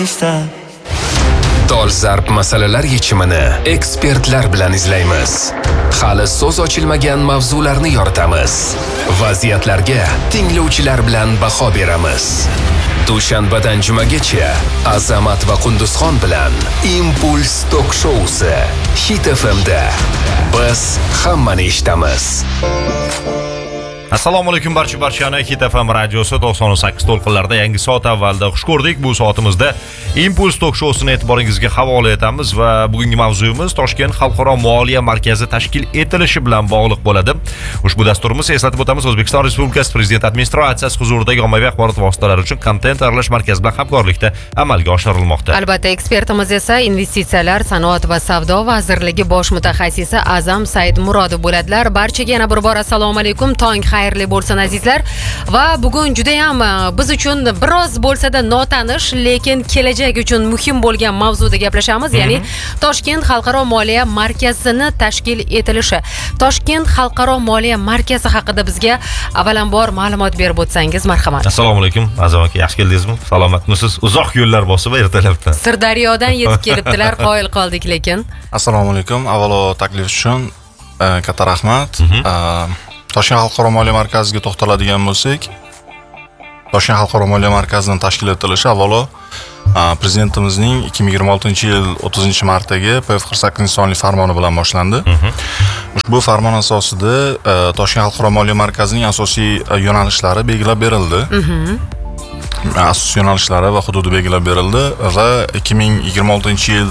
Dolzarb masalalar yechimini ekspertlar bilan izlaymiz. Hali so'z ochilmagan mavzularni yoritamiz. Vaziyatlarga tinglovchilar bilan baho beramiz. Dushanbadan jumagacha Azamat va Qunduzxon bilan Impuls Tok Showsi Hit FM'da. Biz hammani eshitamiz. Assalomu alaykum barchani Hit FM radiosi 98 to'lqinlarda yangi soat avvalida xush ko'rdik. Bu soatimizda Impuls Tok Showsini e'tiboringizga havola etamiz va bugungi mavzuyimiz Toshkent xalqaro moliya markazi tashkil etilishi bilan bog'liq bo'ladi. Ushbu dasturimiz eslatib o'tamiz, O'zbekiston Respublikasi Prezident administratsiyasi huzuridagi ommaviy axborot vositalari uchun kontent tayyorlash markazi bilan hamkorlikda amalga oshirilmoqda. Albatta, ekspertimiz esa investitsiyalar, sanoat va savdo vazirligi bosh mutaxassisi Azam Saidmurodov bo'ladilar. Barchaga yana bir bor assalomu alaykum. Tong xayrli bo'lsin azizlar. Va bugun juda ham biz uchun biroz bo'lsa-da notanish, lekin kelajak uchun muhim bo'lgan mavzuda gaplashamiz, ya'ni Toshkent xalqaro moliya markazini tashkil etilishi. Toshkent xalqaro moliya markazi haqida bizga avvalambor ma'lumot berib o'tsangiz, marhamat. Assalomu alaykum, Azam aka, yaxshi keldingizmi? Salomatmisiz? Uzoq yo'llar bosib ertalabdan. Sirdaryodan yetib kelibdilar, qoyil qoldik lekin. Assalomu alaykum. Avvalo taklif uchun katta rahmat. Toshkent xalqaro moliya markaziga to'xtaladigan bo'lsak, Toshkent xalqaro moliya markazining tashkil etilishi avvalo prezidentimizning 2026-yil 30-martdagi PF48 sonli farmoni bilan boshlandi. Ushbu farmon asosida Toshkent xalqaro moliya markazining asosiy yo'nalishlari belgilab berildi. Asosiy yo'nalishlari va hududi belgilab berildi va 2026-yil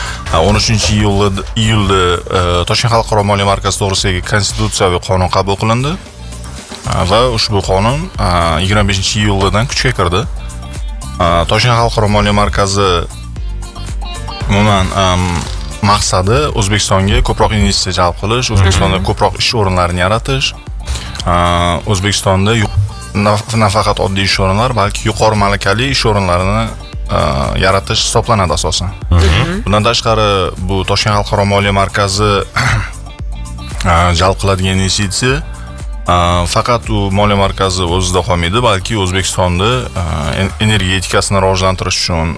13-iyulda Toshkent xalqaro moliya markazi to'g'risidagi konstitutsiyaviy qonun qabul qilindi va ushbu qonun 25-iyuldan kuchga kirdi. Toshkent xalqaro moliya markazi umuman maqsadi O'zbekistonga ko'proq investitsiya jalb qilish, O'zbekistonda ko'proq ish o'rinlarini yaratish, O'zbekistonda nafaqat oddiy ish o'rinlar, balki yuqori malakali ish o'rinlarini yaratish hisoblanadi asosan. Bundan tashqari bu Toshkent xalqaro moliya markazi jalb qiladigan investitsiya faqat u moliya markazi o'zida qolmaydi, balki O'zbekistonda energetikasini rivojlantirish uchun,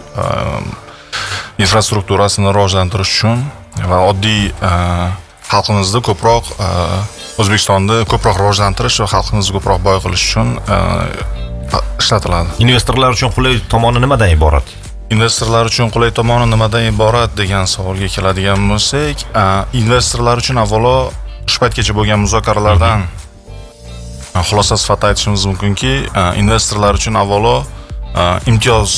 infrastrukturasini rivojlantirish uchun va oddiy xalqimizni ko'proq O'zbekistonda ko'proq rivojlantirish va xalqimizni ko'proq boy qilish uchun ishlatiladi. Investorlar uchun qulay tomoni nimadan iborat? Investorlar uchun qulay tomoni nimadan iborat degan savolga keladigan bo'lsak, investorlar uchun avvalo shu paytgacha bo'lgan muzokaralardan xulosa sifatida aytishimiz mumkinki, investorlar uchun avvalo imtiyoz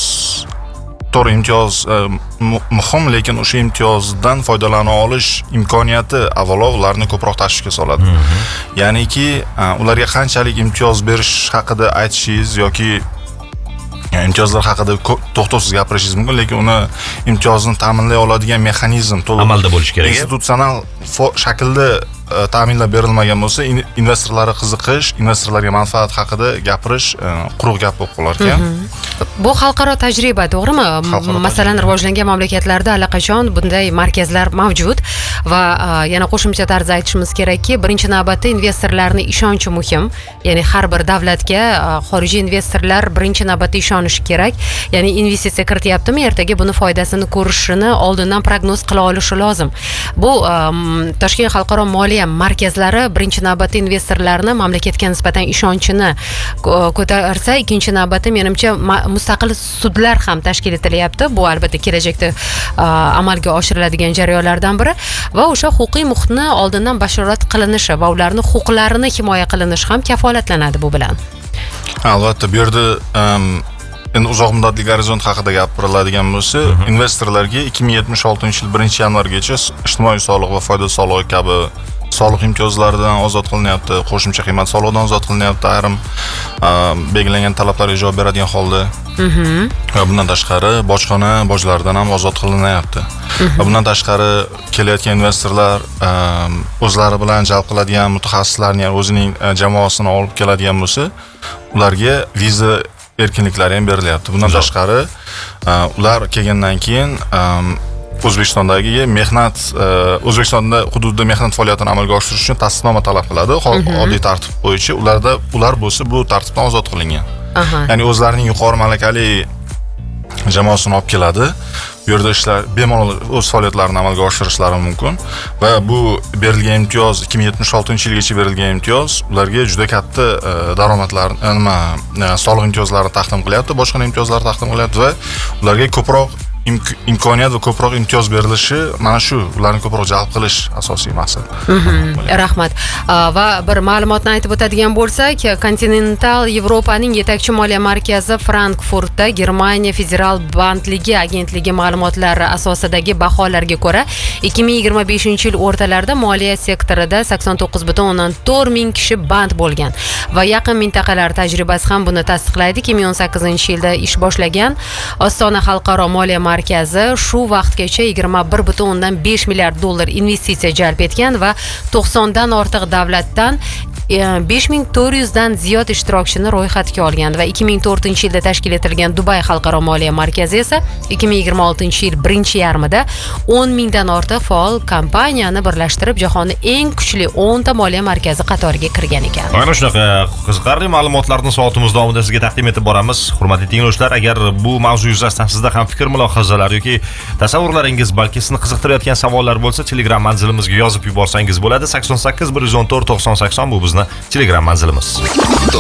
muhim, lekin o'sha imtiyozdan foydalana olish imkoniyati avvalo ularni ko'proq tashvishga soladi. Ya'niki ularga qanchalik imtiyoz berish haqida aytishingiz yoki imtiyozlar haqida to'xtovsiz gapirishingiz mumkin, lekin uni imtiyozni ta'minlay oladigan mexanizm to'liq amalda bo'lishi kerak. Institutsional shaklda ta'minlab berilmagan bo'lsa, investorlarga qiziqish, investorlarga manfaat haqida gapirish quruq gap bo'lib qolar ekan. Bu xalqaro tajriba, to'g'rimi? Masalan, rivojlangan mamlakatlarda allaqachon bunday markazlar mavjud va yana qo'shimcha tarzda aytishimiz kerakki, birinchi navbatda investorlarning ishonchi muhim. Ya'ni har bir davlatga xorijiy investorlar birinchi navbatda ishonishi kerak. Ya'ni investitsiya kirityaptimi, ertaga buni foydasini ko'rishini oldindan prognoz qila olishi lozim. Bu Toshkent xalqaro moliya markazlari birinchi navbatda investorlarni mamlakatga nisbatan ishonchini ko'tarsa, ikkinchi navbatda menimcha mustaqil sudlar ham tashkil etilyapti. Bu albatta kelajakda amalga oshiriladigan jarayonlardan biri va o'sha huquqiy muhitni oldindan bashorat qilinishi va ularning huquqlarini himoya qilinishi ham kafolatlanadi bu bilan. Albatta, bu yerda endi uzoq muddatli gorizont haqida gapiriladigan bo'lsa, investorlarga 2076-yil 1-yanvargacha ijtimoiy soliq va foyda solig'i kabi soliq imtiyozlaridan ozod qilinyapti, qo'shimcha qiymat solig'idan ozod qilinyapti, ayrim belgilangan talablarga javob beradigan holda. Va bundan tashqari bojxona bojlaridan ham ozod qilinyapti. Va bundan tashqari kelayotgan investorlar o'zlari bilan jalb qiladigan mutaxassislarni, ya'ni o'zining jamoasini olib keladigan bo'lsa, ularga viza erkinliklari ham berilyapti. Bundan tashqari ular kelgandan keyin O'zbekistondagi mehnat O'zbekistonda hududida mehnat faoliyatini amalga oshirish uchun tasdiqnoma talab qiladi. Oddiy tartib bo'yicha ular bo'lsa bu tartibdan ozod qilingan. Ya'ni o'zlarining yuqori malakali jamoasini olib keladi. Bu yerda ishlar bemalol o'z faoliyatlarini amalga oshirishlari mumkin va bu berilgan imtiyoz 2076-yilgacha berilgan imtiyoz ularga juda katta daromadlar, soliq imtiyozlarini taqdim qilyapti, boshqa imtiyozlar taqdim qilyapti va ularga ko'proq imkoniyat va ko'proq imtiyoz berilishi mana shu ularni ko'proq jalb qilish asosiy maqsad. Rahmat. Va bir ma'lumotni aytib o'tadigan bo'lsak, Kontinental Yevropaning yetakchi moliya markazi Frankfurtda Germaniya Federal bandligi agentligi ma'lumotlari asosidagi baholarga ko'ra 2025-yil o'rtalarida moliya sektorida 89,4 ming kishi band bo'lgan va yaqin mintaqalar tajribasi ham buni tasdiqlaydi. 2018-yilda ish boshlagan Ostona xalqaro moliya markazi shu vaqtgacha 21,5 milliard dollar investitsiya jalb etgan va 90 dan ortiq davlatdan 5400 dan ziyod ishtirokchini ro'yxatga olgan va 2004-yilda tashkil etilgan Dubay xalqaro moliya markazi esa 2026-yil birinchi yarmida 10 mingdan ortiq faol kompaniyani birlashtirib jahonning eng kuchli 10 ta moliya markazi qatoriga kirgan ekan. Mana shunaqa qiziqarli ma'lumotlarni soatimiz davomida sizga taqdim etib boramiz. Hurmatli tinglovchilar, agar bu mavzu yuzasidan sizda ham fikr mulohazalar yoki tasavvurlaringiz, balki sizni qiziqtirayotgan savollar bo'lsa, Telegram manzilimizga yozib yuborsangiz bo'ladi. 88 114 90 80 bu bizning Telegram manzilimiz.